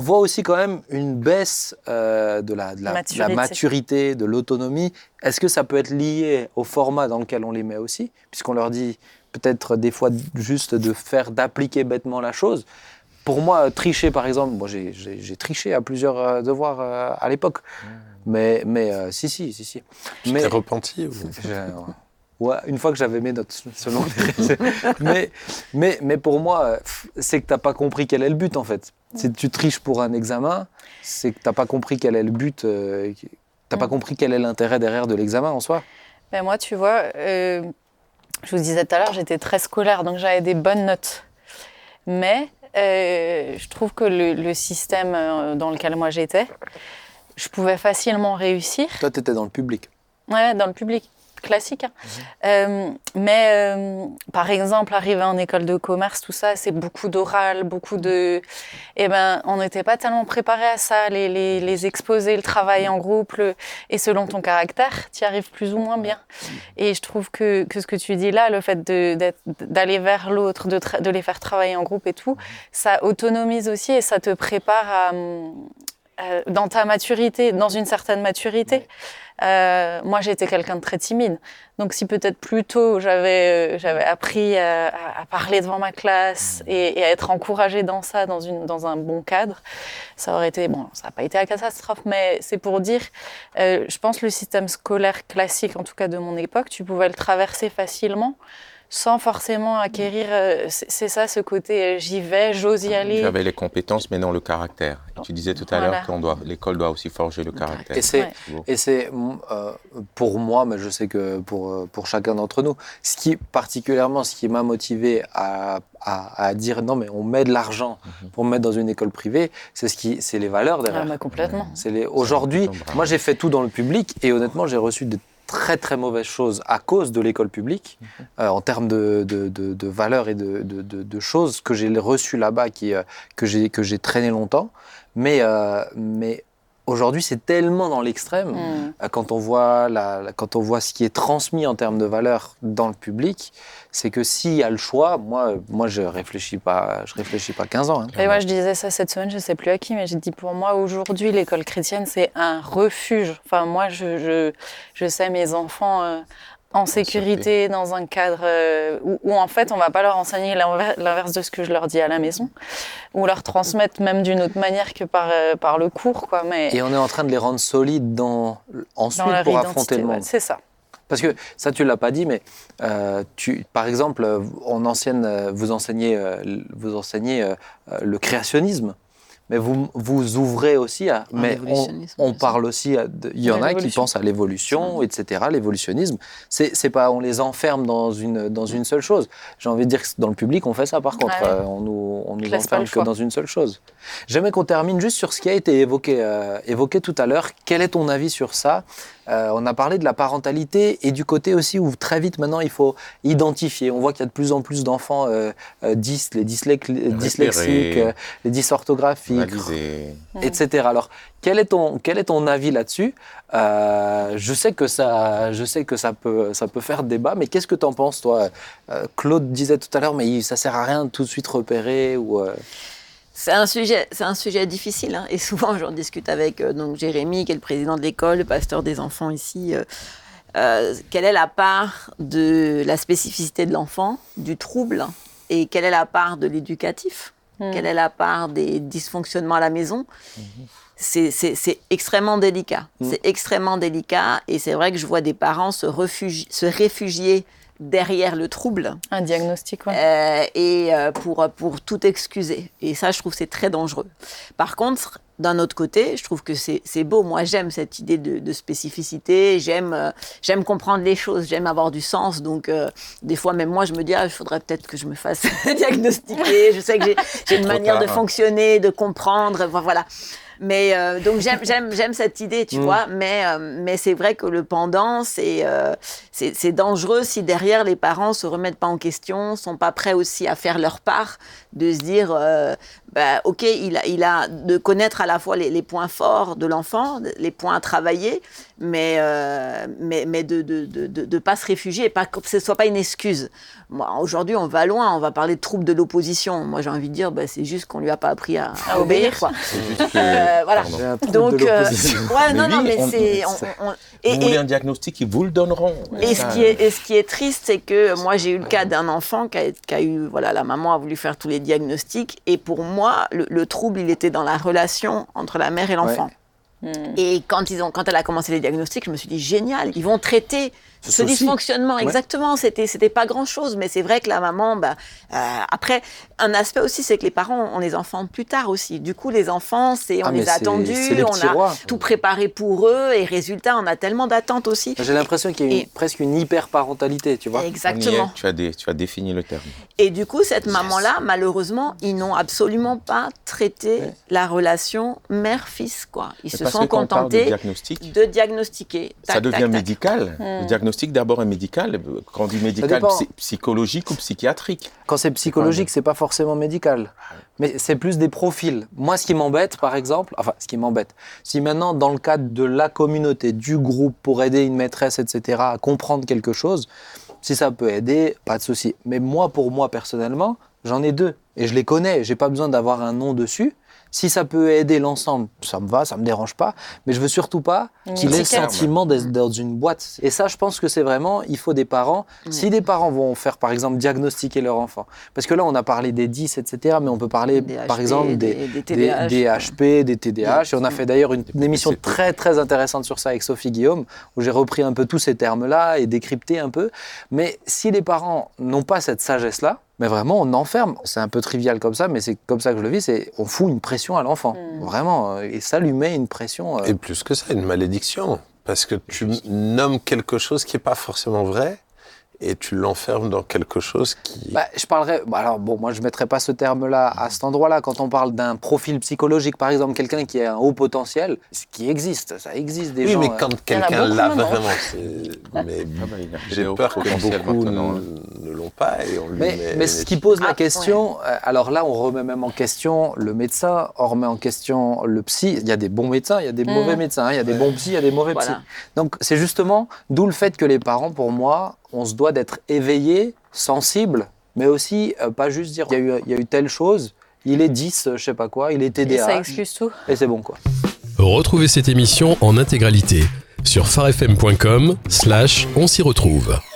voit aussi quand même une baisse de la maturité, de l'autonomie. Est-ce que ça peut être lié au format dans lequel on les met aussi, puisqu'on leur dit peut-être des fois juste d'appliquer bêtement la chose. Pour moi, tricher par exemple, moi j'ai triché à plusieurs devoirs à l'époque, mais si. Tu t'es repenti Ouais, une fois que j'avais mes notes, selon les... mais pour moi, c'est que tu n'as pas compris quel est le but, en fait. Si tu triches pour un examen, c'est que tu n'as pas compris quel est le but, tu n'as pas compris quel est l'intérêt derrière de l'examen en soi. Ben moi, tu vois, je vous disais tout à l'heure, j'étais très scolaire, donc j'avais des bonnes notes. Mais je trouve que le système dans lequel moi j'étais, je pouvais facilement réussir. Toi, tu étais dans le public. Ouais, dans le public. Classique. Hein. Mais par exemple, arriver en école de commerce, tout ça, c'est beaucoup d'oral, beaucoup de... Eh ben, on n'était pas tellement préparés à ça, les exposés, le travail en groupe, et selon ton caractère, tu y arrives plus ou moins bien. Et je trouve que ce que tu dis là, le fait d'aller vers l'autre, de les faire travailler en groupe et tout, ça autonomise aussi et ça te prépare dans ta maturité, dans une certaine maturité. Moi, j'étais quelqu'un de très timide. Donc, si peut-être plus tôt, j'avais appris à parler devant ma classe et à être encouragée dans ça, dans un bon cadre, ça aurait été... Bon, ça n'a pas été la catastrophe, mais c'est pour dire... je pense que le système scolaire classique, en tout cas de mon époque, tu pouvais le traverser facilement sans forcément acquérir, c'est ça, ce côté j'y vais, j'ose y aller. Tu avais les compétences, mais non le caractère. Et tu disais tout à l'heure que l'école doit aussi forger le caractère. Et c'est pour moi, mais je sais que pour chacun d'entre nous, ce qui m'a motivé à dire non, mais on met de l'argent pour me mettre dans une école privée, c'est les valeurs derrière. Ah, bah, complètement. Aujourd'hui, moi j'ai fait tout dans le public et honnêtement, j'ai reçu de très très mauvaises choses à cause de l'école publique, en termes de valeurs et de choses que j'ai reçues là-bas, que j'ai traîné longtemps. Mais aujourd'hui, c'est tellement dans l'extrême, quand on voit ce qui est transmis en termes de valeurs dans le public, c'est que s'il y a le choix, moi je réfléchis pas 15 ans. Hein. Et moi, je disais ça cette semaine, je sais plus à qui, mais j'ai dit pour moi, aujourd'hui, l'école chrétienne, c'est un refuge. Enfin, moi, je sais mes enfants en sécurité, dans un cadre où en fait, on va pas leur enseigner l'inverse de ce que je leur dis à la maison, ou leur transmettre même d'une autre manière que par le cours, quoi. Mais... Et on est en train de les rendre solides ensuite dans leur pour identité, affronter le monde. Ouais, c'est ça. Parce que ça, tu l'as pas dit, mais par exemple, vous enseignez le créationnisme, mais vous ouvrez aussi à... Mais on parle aussi... Il y en a qui pensent à l'évolution, etc., l'évolutionnisme. C'est pas... On les enferme dans une seule chose. J'ai envie de dire que dans le public, on fait ça, par contre. On nous enferme que dans une seule chose. J'aimerais qu'on termine juste sur ce qui a été évoqué tout à l'heure. Quel est ton avis sur ça ? On a parlé de la parentalité et du côté aussi où très vite maintenant il faut identifier. On voit qu'il y a de plus en plus d'enfants les dyslexiques, les dysorthographiques, etc. Alors quel est ton avis là-dessus ? Je sais que ça peut faire débat, mais qu'est-ce que tu en penses toi ? Claude disait tout à l'heure, mais ça sert à rien de tout de suite repérer ou. C'est un sujet difficile, hein. Et souvent j'en discute avec donc Jérémy, qui est le président de l'école, le pasteur des enfants ici. Quelle est la part de la spécificité de l'enfant, du trouble, et quelle est la part de l'éducatif ? Quelle est la part des dysfonctionnements à la maison ? C'est extrêmement délicat. C'est extrêmement délicat, et c'est vrai que je vois des parents se réfugier derrière le trouble. Un diagnostic, ouais. Pour tout excuser. Et ça, je trouve que c'est très dangereux. Par contre, d'un autre côté, je trouve que c'est beau. Moi, j'aime cette idée de spécificité. J'aime comprendre les choses. J'aime avoir du sens. Donc, des fois, même moi, je me dis, il faudrait peut-être que je me fasse diagnostiquer. Je sais que j'ai une manière de fonctionner, de comprendre. Voilà. Mais donc j'aime cette idée, tu vois, mais c'est vrai que le pendant, c'est dangereux si derrière les parents se remettent pas en question, sont pas prêts aussi à faire leur part, de se dire ok, il a de connaître à la fois les points forts de l'enfant, les points à travailler, mais de pas se réfugier, et pas que ce soit pas une excuse. Moi, aujourd'hui, on va loin, on va parler de troubles de l'opposition. Moi, j'ai envie de dire, c'est juste qu'on lui a pas appris à obéir, quoi. Voilà. Donc, vous voulez un diagnostic, ils vous le donneront. Et ce qui est triste, c'est que moi, j'ai eu le cas d'un enfant qui a eu, la maman a voulu faire tous les diagnostics, et pour moi, le trouble, il était dans la relation entre la mère et l'enfant. Ouais. Et quand elle a commencé les diagnostics, je me suis dit génial, ils vont traiter ce dysfonctionnement. Ouais. Exactement, c'était pas grand chose, mais c'est vrai que la maman, après, un aspect aussi, c'est que les parents ont les enfants plus tard aussi. Du coup, les enfants, on les a attendus, on a tout préparé pour eux, et résultat, on a tellement d'attentes aussi. J'ai l'impression qu'il y a presque une hyper-parentalité, tu vois. Exactement. Tu as défini le terme. Et du coup, cette maman-là, malheureusement, ils n'ont absolument pas traité la relation mère-fils, quoi. Ils se sont contentés de diagnostiquer. Ça devient médical. Le diagnostic d'abord est médical. Quand on dit médical, psychologique ou psychiatrique. Quand c'est psychologique, c'est pas forcément médical. Mais c'est plus des profils. Moi, ce qui m'embête, par exemple, si maintenant, dans le cadre de la communauté, du groupe, pour aider une maîtresse, etc., à comprendre quelque chose, si ça peut aider, pas de souci. Mais pour moi, personnellement, j'en ai 2. Et je les connais. J'ai pas besoin d'avoir un nom dessus. Si ça peut aider l'ensemble, ça me va, ça me dérange pas. Mais je veux surtout pas qu'il ait le sentiment d'être dans une boîte. Et ça, je pense que c'est vraiment, il faut des parents. Si des parents vont faire, par exemple, diagnostiquer leur enfant. Parce que là, on a parlé des 10, etc. Mais on peut parler, par exemple, des HP, des TDAH. Et on a fait d'ailleurs une émission très, très intéressante sur ça avec Sophie Guillaume, où j'ai repris un peu tous ces termes-là et décrypté un peu. Mais si les parents n'ont pas cette sagesse-là, mais vraiment, on enferme. C'est un peu trivial comme ça, mais c'est comme ça que je le vis. On fout une pression à l'enfant, vraiment. Et ça lui met une pression. Et plus que ça, une malédiction. Parce que tu nommes quelque chose qui n'est pas forcément vrai et tu l'enfermes dans quelque chose qui... je parlerais... moi, je ne mettrais pas ce terme-là à cet endroit-là. Quand on parle d'un profil psychologique, par exemple, quelqu'un qui a un haut potentiel, ce qui existe, ça existe des gens... Oui, mais quand quelqu'un l'a vraiment... j'ai peur que beaucoup ne l'ont pas et on lui met... Mais ce qui pose la question... Alors là, on remet même en question le médecin, on remet en question le psy. Il y a des bons médecins, il y a des mauvais médecins, il y a des bons psys, il y a des mauvais psys. Donc, c'est justement d'où le fait que les parents, pour moi... On se doit d'être éveillé, sensible, mais aussi pas juste dire il y a eu telle chose, il est 10, je sais pas quoi, il est TDAH. Et ça excuse tout. Et c'est bon, quoi. Retrouvez cette émission en intégralité sur farfm.com/on s'y retrouve.